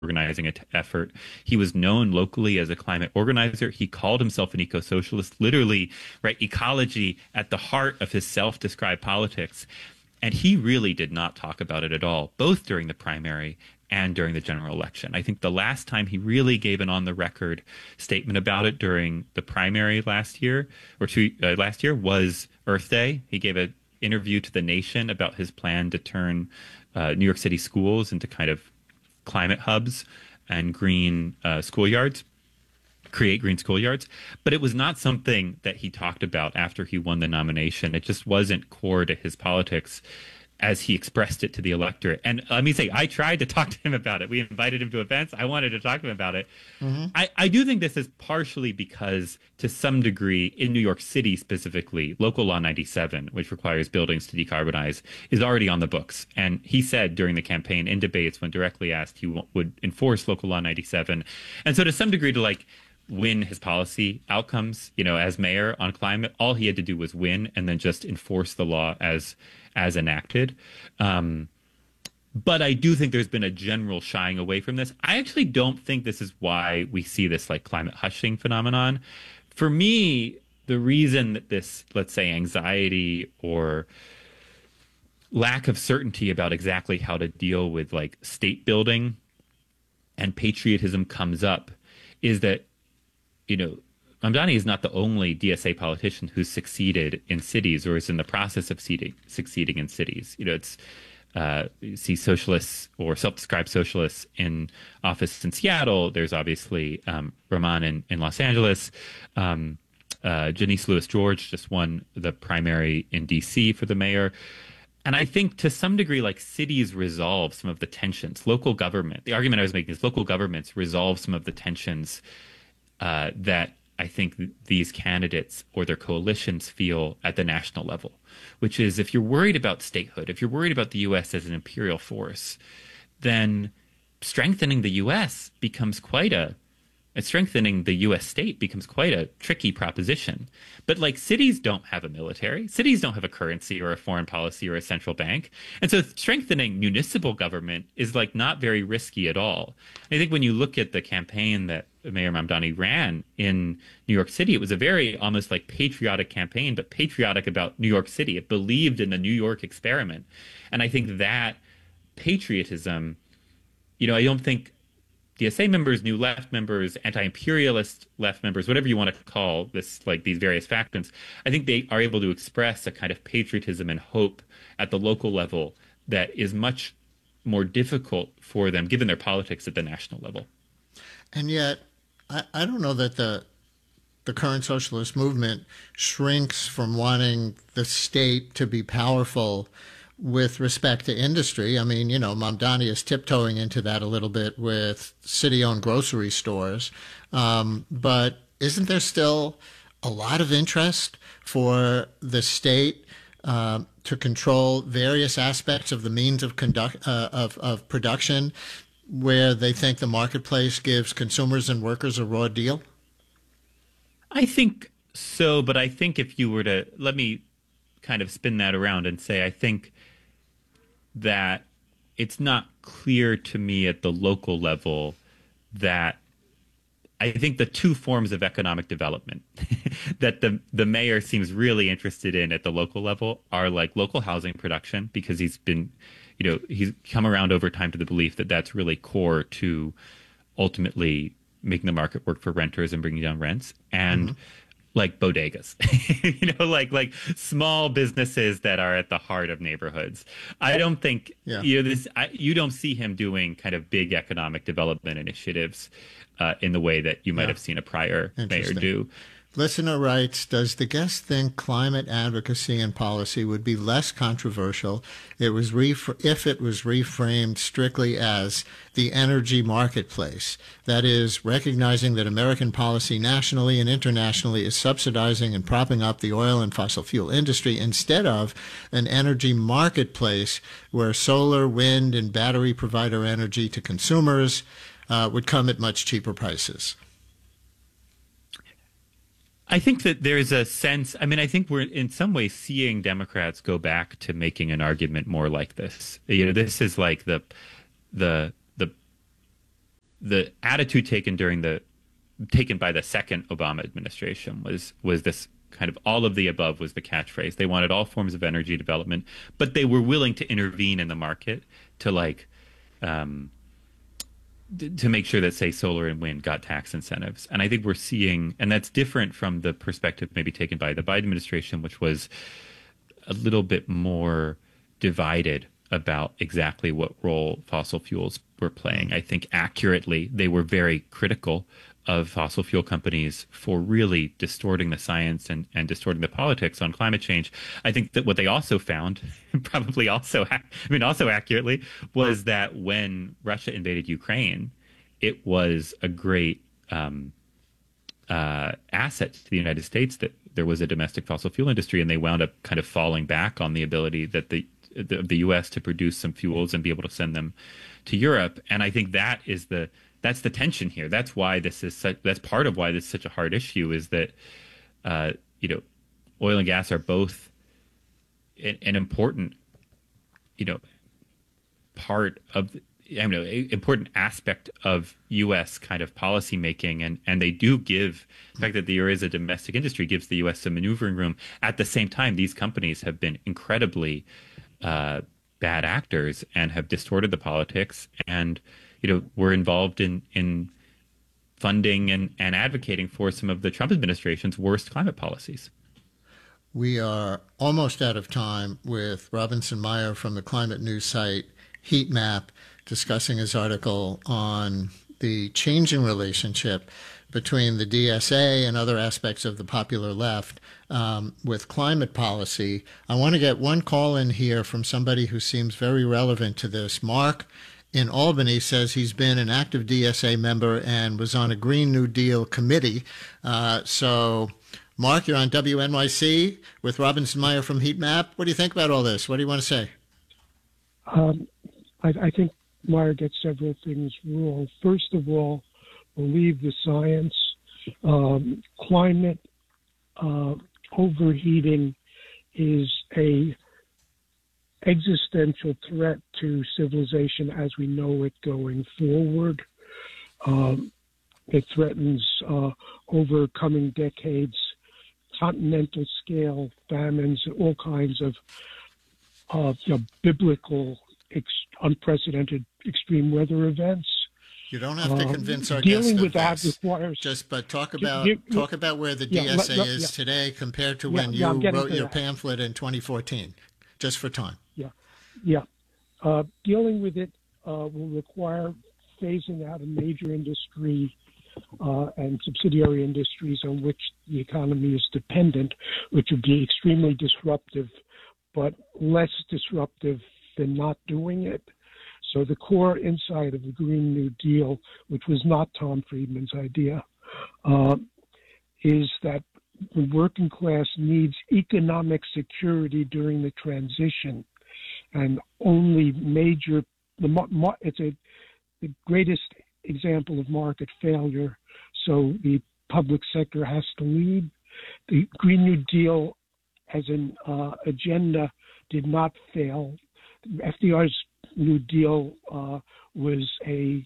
organizing effort. He was known locally as a climate organizer. He called himself an eco-socialist, literally, right? Ecology at the heart of his self-described politics. And he really did not talk about it at all, both during the primary and during the general election. I think the last time he really gave an on-the-record statement about it during the primary last year, last year, was Earth Day. He gave an interview to The Nation about his plan to turn New York City schools into kind of climate hubs and green schoolyards, create green schoolyards. But it was not something that he talked about after he won the nomination. It just wasn't core to his politics as he expressed it to the electorate. And let me say, I tried to talk to him about it. We invited him to events. I wanted to talk to him about it. Hmm. I do think this is partially because, to some degree, in New York City specifically, Local Law 97, which requires buildings to decarbonize, is already on the books. And he said during the campaign, in debates, when directly asked, he would enforce Local Law 97. And so to some degree, to like win his policy outcomes, as mayor on climate, all he had to do was win and then just enforce the law as enacted. But I do think there's been a general shying away from this. I actually don't think this is why we see this like climate hushing phenomenon. For me, the reason that this, let's say, anxiety or lack of certainty about exactly how to deal with like state building and patriotism comes up is that, Mamdani is not the only DSA politician who's succeeded in cities or is in the process of succeeding in cities. You see socialists or self-described socialists in office in Seattle. There's obviously Rahman in Los Angeles. Janice Lewis George just won the primary in DC for the mayor. And I think to some degree, like cities resolve some of the tensions. Local government, the argument I was making is local governments resolve some of the tensions that I think these candidates or their coalitions feel at the national level, which is if you're worried about statehood, if you're worried about the U.S. as an imperial force, then strengthening the U.S. becomes strengthening the U.S. state becomes quite a tricky proposition. But like cities don't have a military, cities don't have a currency or a foreign policy or a central bank. And so strengthening municipal government is like not very risky at all. I think when you look at the campaign that Mayor Mamdani ran in New York City, it was a very almost like patriotic campaign, but patriotic about New York City. It believed in the New York experiment. And I think that patriotism, I don't think DSA members, New Left members, anti-imperialist left members, whatever you want to call this, like these various factions, I think they are able to express a kind of patriotism and hope at the local level that is much more difficult for them given their politics at the national level. And yet, I don't know that the current socialist movement shrinks from wanting the state to be powerful with respect to industry. I mean, Mamdani is tiptoeing into that a little bit with city-owned grocery stores. But isn't there still a lot of interest for the state to control various aspects of the means of production where they think the marketplace gives consumers and workers a raw deal? I think so, but I think if you were to let me kind of spin that around and say, I think that it's not clear to me at the local level that I think the two forms of economic development that the mayor seems really interested in at the local level are like local housing production, because he's come around over time to the belief that that's really core to ultimately making the market work for renters and bringing down rents, and like bodegas, like small businesses that are at the heart of neighborhoods. I don't think you don't see him doing kind of big economic development initiatives in the way that you might have seen a prior mayor do. Listener writes, does the guest think climate advocacy and policy would be less controversial if it was reframed strictly as the energy marketplace? That is, recognizing that American policy nationally and internationally is subsidizing and propping up the oil and fossil fuel industry instead of an energy marketplace where solar, wind, and battery provider energy to consumers would come at much cheaper prices. I think that there's a sense, I think we're in some ways seeing Democrats go back to making an argument more like this. This is like the the attitude taken by the second Obama administration was this kind of all of the above was the catchphrase. They wanted all forms of energy development, but they were willing to intervene in the market to to make sure that, say, solar and wind got tax incentives. And I think we're seeing, and that's different from the perspective maybe taken by the Biden administration, which was a little bit more divided about exactly what role fossil fuels were playing. I think accurately, they were very critical of fossil fuel companies for really distorting the science and distorting the politics on climate change. I think that what they also found, probably also, also accurately, was that when Russia invaded Ukraine, it was a great asset to the United States that there was a domestic fossil fuel industry, and they wound up kind of falling back on the ability that the U.S. to produce some fuels and be able to send them to Europe. And I think that's the tension here. That's why that's part of why this is such a hard issue, is that oil and gas are both an important part of important aspect of U.S. kind of policy making, and they do give the fact that there is a domestic industry gives the U.S. some maneuvering room. At the same time, these companies have been incredibly bad actors and have distorted the politics, and were involved in funding and advocating for some of the Trump administration's worst climate policies. We are almost out of time with Robinson Meyer from the climate news site Heat Map discussing his article on the changing relationship between the DSA and other aspects of the popular left with climate policy. I want to get one call in here from somebody who seems very relevant to this. Mark in Albany says he's been an active DSA member and was on a Green New Deal committee. So, Mark, you're on WNYC with Robinson Meyer from Heat Map. What do you think about all this? What do you want to say? I think Meyer gets several things wrong. First of all, believe the science. Climate overheating is a existential threat to civilization as we know it going forward. It threatens over coming decades continental scale famines, all kinds of biblical unprecedented extreme weather events. You don't have to convince our dealing guests with that this. Requires but talk about where the DSA is today compared to when you wrote your pamphlet in 2014, just for time. Dealing with it will require phasing out a major industry and subsidiary industries on which the economy is dependent, which would be extremely disruptive, but less disruptive than not doing it. So the core insight of the Green New Deal, which was not Tom Friedman's idea, is that the working class needs economic security during the transition, and only it's the greatest example of market failure. So the public sector has to lead. The Green New Deal as an agenda did not fail. FDR's New Deal was a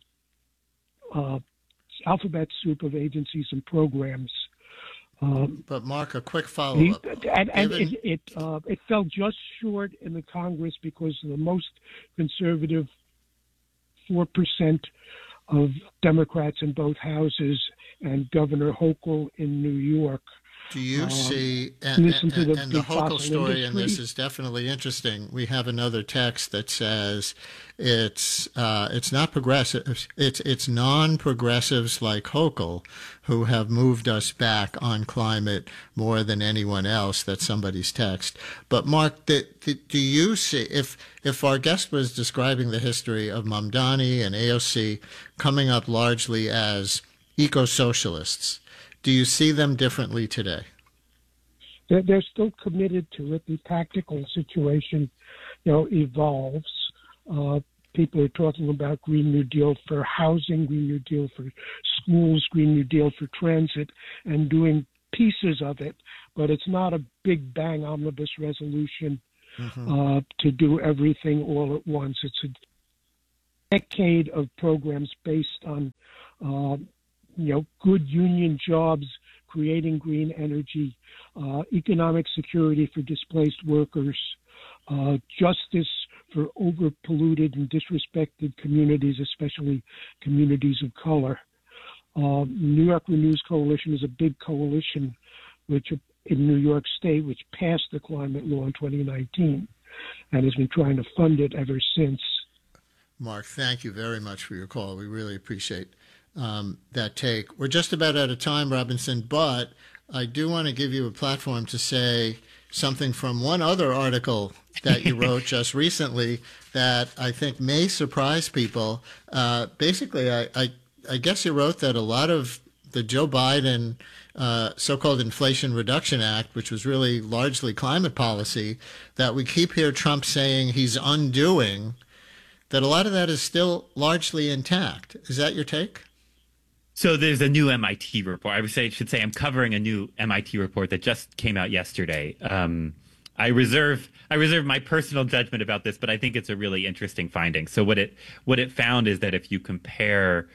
alphabet soup of agencies and programs. But Mark, a quick follow-up. It fell just short in the Congress because the most conservative 4% of Democrats in both houses and Governor Hochul in New York. Do you see, and the Hochul story in this is definitely interesting. We have another text that says it's not progressives, it's non-progressives like Hochul who have moved us back on climate more than anyone else. That's somebody's text. But Mark, do you see, if our guest was describing the history of Mamdani and AOC coming up largely as eco-socialists, do you see them differently today? They're still committed to it. The tactical situation, evolves. People are talking about Green New Deal for housing, Green New Deal for schools, Green New Deal for transit, and doing pieces of it. But it's not a big bang omnibus resolution to do everything all at once. It's decade of programs based on, good union jobs, creating green energy, economic security for displaced workers, justice for overpolluted and disrespected communities, especially communities of color. New York Renews Coalition is a big coalition in New York State, which passed the climate law in 2019 and has been trying to fund it ever since. Mark, thank you very much for your call. We really appreciate that take. We're just about out of time, Robinson, but I do want to give you a platform to say something from one other article that you wrote just recently that I think may surprise people. Basically, I guess you wrote that a lot of the Joe Biden so-called Inflation Reduction Act, which was really largely climate policy, that we keep hear Trump saying he's undoing, that a lot of that is still largely intact. Is that your take? So there's a new MIT report. I should say I'm covering a new MIT report that just came out yesterday. I reserve my personal judgment about this, but I think it's a really interesting finding. So what it found is that if you compare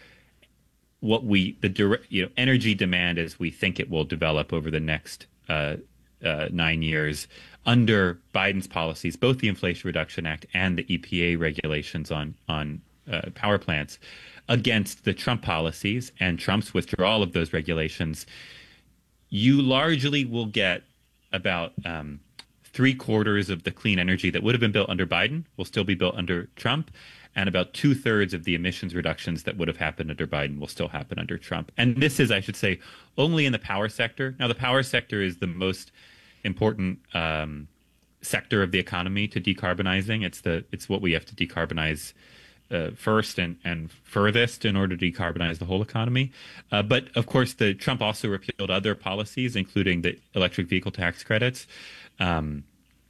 energy demand as we think it will develop over the next 9 years under Biden's policies, both the Inflation Reduction Act and the EPA regulations on power plants, against the Trump policies and Trump's withdrawal of those regulations, you largely will get about 3/4 of the clean energy that would have been built under Biden will still be built under Trump, and about 2/3 of the emissions reductions that would have happened under Biden will still happen under Trump. And this is, I should say, only in the power sector. Now, the power sector is the most important sector of the economy to decarbonizing. It's what we have to decarbonize first and furthest in order to decarbonize the whole economy. But of course, Trump also repealed other policies, including the electric vehicle tax credits, and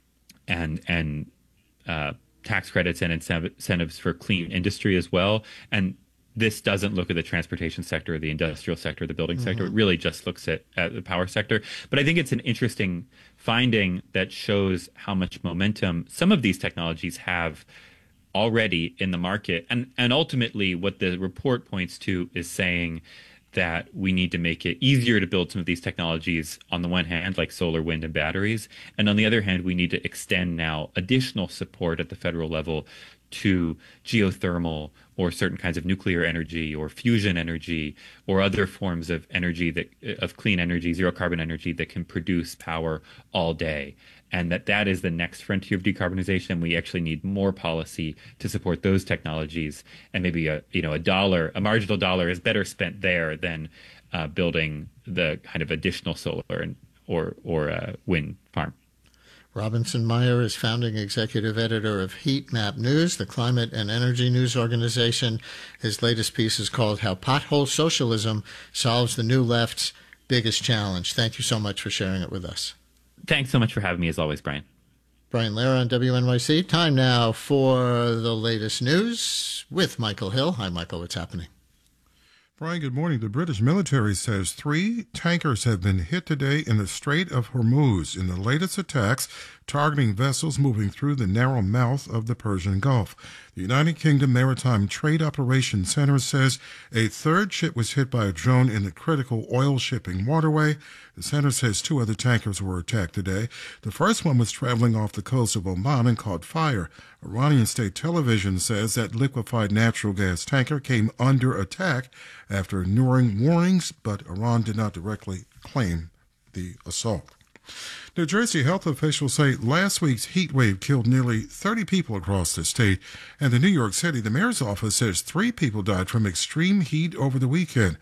tax credits and incentives for clean industry as well. And this doesn't look at the transportation sector, the industrial sector, the building sector. It really just looks at the power sector. But I think it's an interesting finding that shows how much momentum some of these technologies have already in the market. And ultimately, what the report points to is saying that we need to make it easier to build some of these technologies on the one hand, like solar, wind, and batteries. And on the other hand, we need to extend now additional support at the federal level to geothermal or certain kinds of nuclear energy or fusion energy or other forms of energy of clean energy, zero carbon energy that can produce power all day. And that is the next frontier of decarbonization. We actually need more policy to support those technologies, and maybe a marginal dollar is better spent there than building the kind of additional solar or wind farm. Robinson Meyer is founding executive editor of Heat Map News, the climate and energy news organization. His latest piece is called How Pothole Socialism Solves the New Left's Biggest Challenge. Thank you so much for sharing it with us. Thanks so much for having me, as always, Brian. Brian Lehrer on WNYC. Time now for the latest news with Michael Hill. Hi, Michael. What's happening? Brian, good morning. The British military says 3 tankers have been hit today in the Strait of Hormuz in the latest attacks targeting vessels moving through the narrow mouth of the Persian Gulf. The United Kingdom Maritime Trade Operations Center says a 3rd ship was hit by a drone in the critical oil shipping waterway. The center says 2 other tankers were attacked today. The first one was traveling off the coast of Oman and caught fire. Iranian state television says that liquefied natural gas tanker came under attack after ignoring warnings, but Iran did not directly claim the assault. New Jersey health officials say last week's heat wave killed nearly 30 people across the state. And in New York City, the mayor's office says 3 people died from extreme heat over the weekend.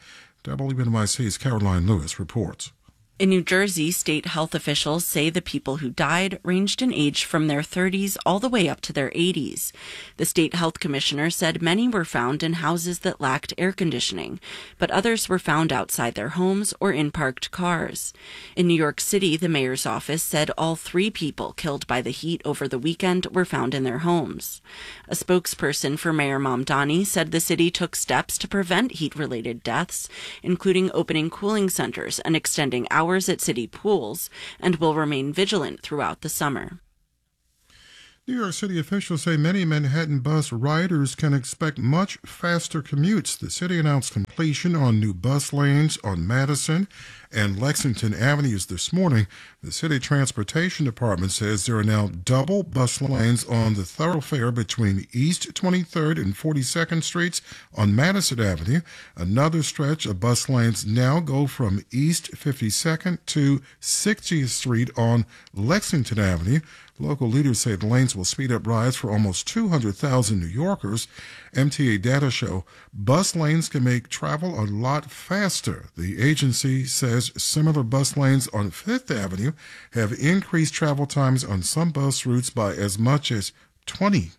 WNYC's Caroline Lewis reports. In New Jersey, state health officials say the people who died ranged in age from their 30s all the way up to their 80s. The state health commissioner said many were found in houses that lacked air conditioning, but others were found outside their homes or in parked cars. In New York City, the mayor's office said all 3 people killed by the heat over the weekend were found in their homes. A spokesperson for Mayor Mamdani said the city took steps to prevent heat-related deaths, including opening cooling centers and extending hours at city pools, and will remain vigilant throughout the summer. New York City officials say many Manhattan bus riders can expect much faster commutes. The city announced completion on new bus lanes on Madison and Lexington Avenues this morning. The city transportation department says there are now double bus lanes on the thoroughfare between East 23rd and 42nd Streets on Madison Avenue. Another stretch of bus lanes now go from East 52nd to 60th Street on Lexington Avenue. Local leaders say the lanes will speed up rides for almost 200,000 New Yorkers. MTA data show bus lanes can make travel a lot faster. The agency says similar bus lanes on Fifth Avenue have increased travel times on some bus routes by as much as 20%.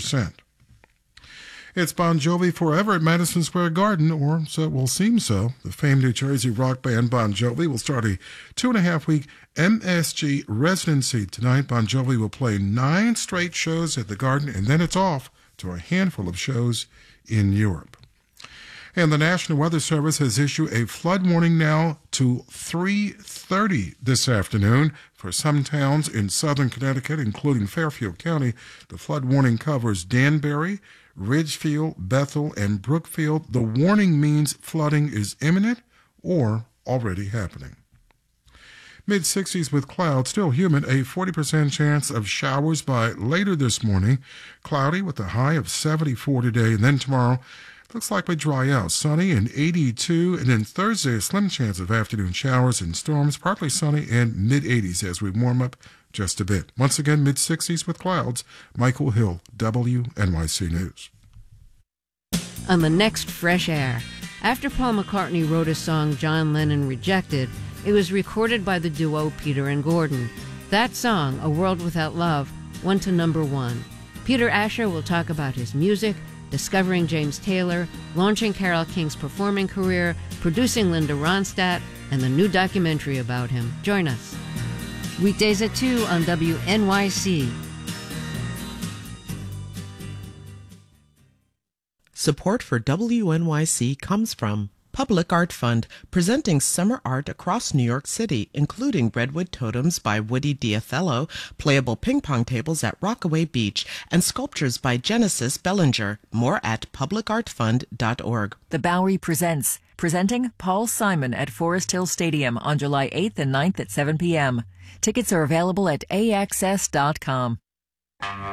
It's Bon Jovi forever at Madison Square Garden, or so it will seem so. The famed New Jersey rock band Bon Jovi will start a 2.5-week MSG residency tonight. Bon Jovi will play 9 straight shows at the Garden, and then it's off to a handful of shows in Europe. And the National Weather Service has issued a flood warning now to 3:30 this afternoon for some towns in southern Connecticut, including Fairfield County. The flood warning covers Danbury, Ridgefield, Bethel, and Brookfield. The warning means flooding is imminent or already happening. Mid-60s with clouds, still humid, a 40% chance of showers by later this morning. Cloudy with a high of 74 today, and then tomorrow looks likely dry out, sunny and 82, and then Thursday a slim chance of afternoon showers and storms, partly sunny and mid-80s as we warm up just a bit. Once again, mid-60s with clouds. Michael Hill, WNYC News. On the next Fresh Air, after Paul McCartney wrote a song John Lennon rejected, it was recorded by the duo Peter and Gordon. That song, A World Without Love, went to #1. Peter Asher will talk about his music, discovering James Taylor, launching Carole King's performing career, producing Linda Ronstadt, and the new documentary about him. Join us. Weekdays at 2 on WNYC. Support for WNYC comes from Public Art Fund, presenting summer art across New York City, including Redwood Totems by Woody Diothello, playable ping pong tables at Rockaway Beach, and sculptures by Genesis Bellinger. More at publicartfund.org. The Bowery presents, presenting Paul Simon at Forest Hill Stadium on July 8th and 9th at 7 p.m. Tickets are available at AXS.com.